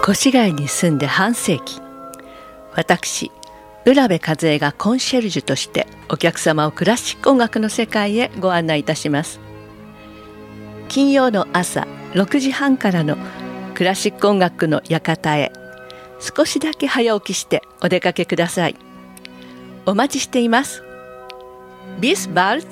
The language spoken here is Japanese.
越谷に住んで半世紀、私浦部和恵がコンシェルジュとしてお客様をクラシック音楽の世界へご案内いたします。金曜の朝6時半からのクラシック音楽の館へ少しだけ早起きしてお出かけください。お待ちしています。Bis bald!